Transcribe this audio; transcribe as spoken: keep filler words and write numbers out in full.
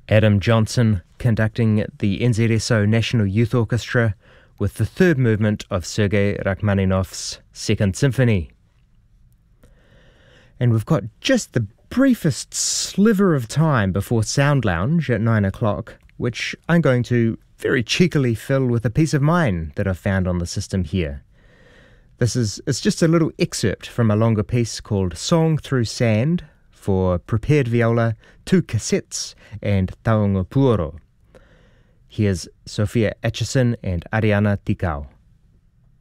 Adam Johnson conducting the N Z S O National Youth Orchestra with the third movement of Sergei Rachmaninoff's Second Symphony. And we've got just the briefest sliver of time before Sound Lounge at nine o'clock, which I'm going to very cheekily fill with a piece of mine that I've found on the system here. This is it's just a little excerpt from a longer piece called Song Through Sand for prepared viola, two cassettes, and taonga puro. Here's Sophia Etchison and Ariana Ticao.